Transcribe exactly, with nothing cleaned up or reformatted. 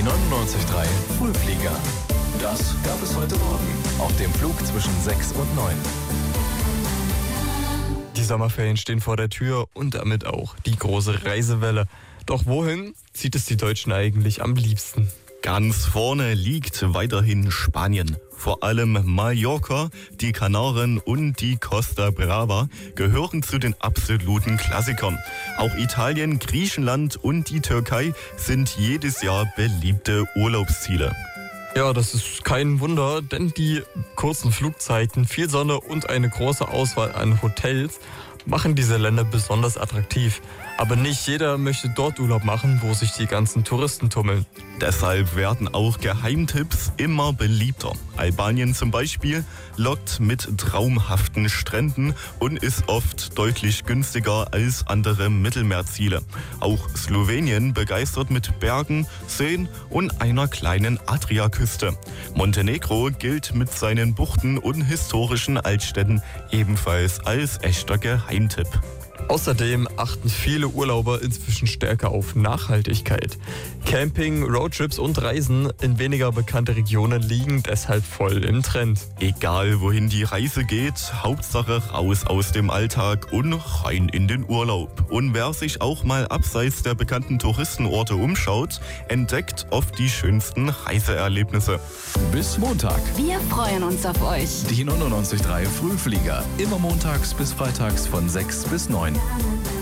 neunundneunzig Komma drei Frühflieger. Das gab es heute Morgen auf dem Flug zwischen sechs und neun. Die Sommerferien stehen vor der Tür und damit auch die große Reisewelle. Doch wohin zieht es die Deutschen eigentlich am liebsten? Ganz vorne liegt weiterhin Spanien. Vor allem Mallorca, die Kanaren und die Costa Brava gehören zu den absoluten Klassikern. Auch Italien, Griechenland und die Türkei sind jedes Jahr beliebte Urlaubsziele. Ja, das ist kein Wunder, denn die kurzen Flugzeiten, viel Sonne und eine große Auswahl an Hotels machen diese Länder besonders attraktiv. Aber nicht jeder möchte dort Urlaub machen, wo sich die ganzen Touristen tummeln. Deshalb werden auch Geheimtipps immer beliebter. Albanien zum Beispiel lockt mit traumhaften Stränden und ist oft deutlich günstiger als andere Mittelmeerziele. Auch Slowenien begeistert mit Bergen, Seen und einer kleinen Adriaküste. Montenegro gilt mit seinen Buchten und historischen Altstädten ebenfalls als echter Geheimtipp. Außerdem achten viele Urlauber inzwischen stärker auf Nachhaltigkeit. Camping, Roadtrips und Reisen in weniger bekannte Regionen liegen deshalb voll im Trend. Egal wohin die Reise geht, Hauptsache raus aus dem Alltag und rein in den Urlaub. Und wer sich auch mal abseits der bekannten Touristenorte umschaut, entdeckt oft die schönsten Reiseerlebnisse. Bis Montag. Wir freuen uns auf euch. Die neunundneunzig Komma drei Frühflieger. Immer montags bis freitags von sechs bis neun.